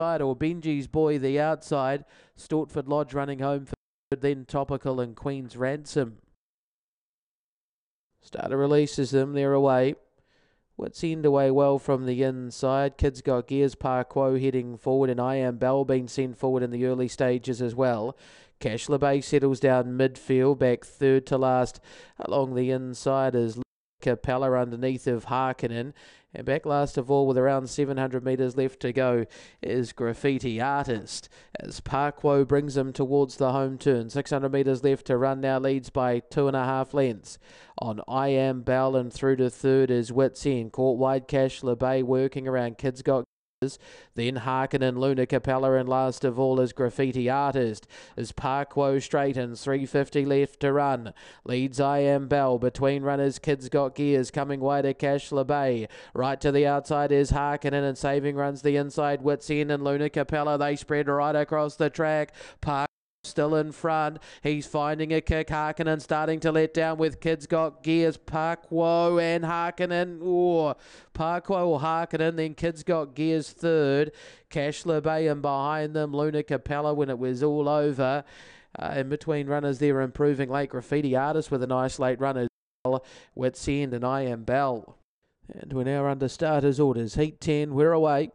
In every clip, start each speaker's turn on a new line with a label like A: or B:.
A: or Benji's Boy the outside. Stortford Lodge running home for then Topical and Queen's Ransom. Starter releases them, they're away. Wits End away well from the inside. Kids Got Gears, Parquo heading forward, and I Am Bell being sent forward in the early stages as well. Cash LeBay settles down midfield, back third to last along the inside is Capella underneath of Harkonnen. And back last of all with around 700 metres left to go is Graffiti Artist as Parquo brings him towards the home turn. 600 metres left to run now, leads by 2.5 lengths on I Am Bell, and through to third is Wits End. Caught wide Cash LeBay working around Kids Got then Harkonnen, Luna Capella, and last of all is Graffiti Artist as Parquo straightens. 350 left to run, leads I Am Bell. Between runners Kids Got Gears, coming wider Cash LeBay. Right to the outside is Harkonnen, and saving runs the inside Wits End and Luna Capella. They spread right across the track. Still in front, he's finding a kick. Harkonnen starting to let down with Kids Got Gears, Parquo and Harkonnen. Parquo or Harkonnen, then Kids Got Gears third. Cash LeBay and behind them Luna Capella when it was all over. In between runners there improving late. Graffiti Artist with a nice late run as well. Wits End and I Am Bell. And we're now under starters orders. Heat 10, we're away.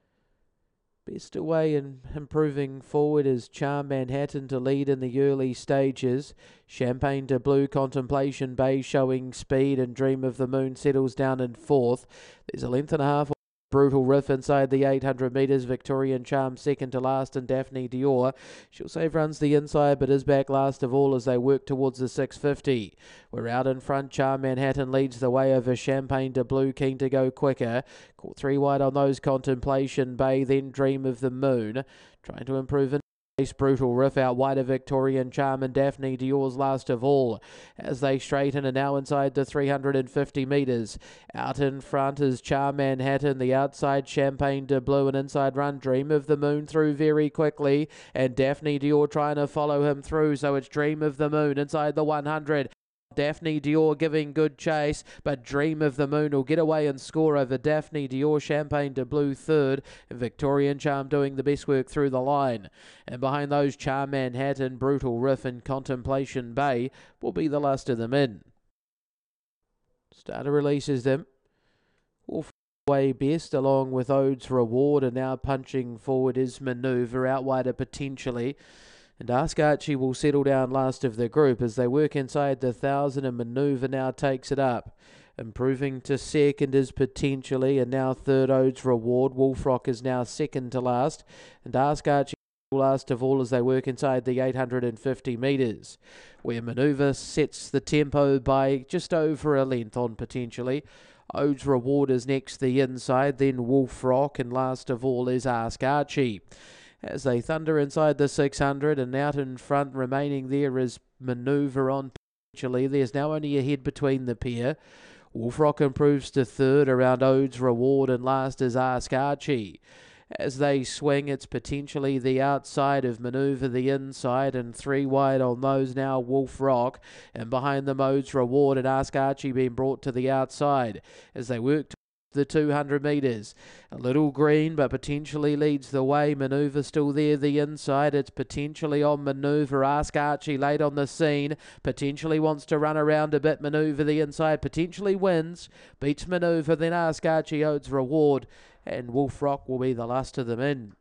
A: Best away and improving forward is Charm Manhattan to lead in the early stages. Champagne to Blue, Contemplation Bay showing speed, and Dream of the Moon settles down in fourth. There's a length and a half. Brutal Riff inside the 800 metres. Victorian Charm second to last, and Daphne Dior. She'll save runs the inside but is back last of all as they work towards the 650. We're out in front. Charm Manhattan leads the way over Champagne to Blue, keen to go quicker. Caught three wide on those. Contemplation Bay, then Dream of the Moon. Trying to improve in Brutal Riff out wider Victorian Charm, and Daphne Dior's last of all as they straighten and now inside the 350 metres. Out in front is Charm Manhattan, the outside Champagne de Blue, and inside run Dream of the Moon through very quickly, and Daphne Dior trying to follow him through, so it's Dream of the Moon inside the 100. Daphne Dior giving good chase, but Dream of the Moon will get away and score over Daphne Dior. Champagne de Blue third, and Victorian Charm doing the best work through the line. And behind those, Charm Manhattan, Brutal Riff and Contemplation Bay will be the last of them in. Starter releases them. All way best along with Ode's Reward, and now punching forward is Manoeuvre out wider potentially. And Ask Archie will settle down last of the group as they work inside the 1,000, and Manoeuvre now takes it up. Improving to second is Potentially, and now third Ode's Reward. Wolf Rock is now second to last, and Ask Archie last of all as they work inside the 850 metres, where Manoeuvre sets the tempo by just over a length on Potentially. Ode's Reward is next the inside, then Wolf Rock, and last of all is Ask Archie. As they thunder inside the 600, and out in front remaining there is Manoeuvre on Potentially. There's now only a head between the pair. Wolf Rock improves to third around Ode's Reward, and last is Ask Archie. As they swing, it's Potentially the outside of Manoeuvre the inside, and three wide on those now Wolf Rock, and behind them Ode's Reward and Ask Archie being brought to the outside as they work the 200 metres. A little green, but Potentially leads the way. Manoeuvre still there the inside. It's Potentially on Manoeuvre. Ask Archie late on the scene. Potentially wants to run around a bit. Manoeuvre the inside. Potentially wins. Beats Manoeuvre. Then Ask Archie, Ode's Reward, and Wolf Rock will be the last of them in.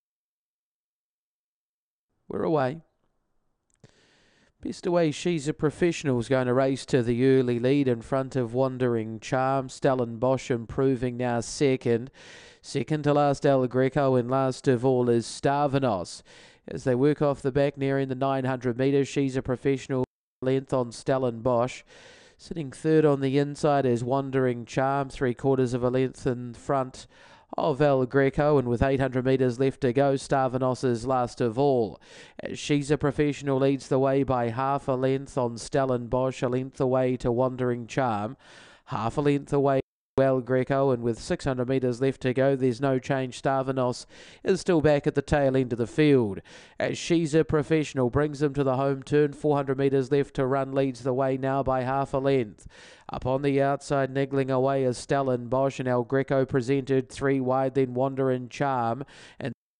A: We're away. Best away, She's a Professional's going to race to the early lead in front of Wandering Charm. Stellenbosch improving now second. Second to last El Greco, and last of all is Starvenos. As they work off the back nearing the 900 metres, She's a Professional length on Stellenbosch. Sitting third on the inside is Wandering Charm, 3/4 of a length in front of El Greco, and with 800 metres left to go, Starvenos is last of all. She's a Professional leads the way by half a length on Stellenbosch, a length away to Wandering Charm, half a length away El Greco, and with 600 metres left to go, there's no change. Starvenos is still back at the tail end of the field. As She's a Professional brings them to the home turn, 400 metres left to run, leads the way now by half a length. Up on the outside, niggling away is Stellenbosch, and El Greco presented three wide, then Wandering Charm, and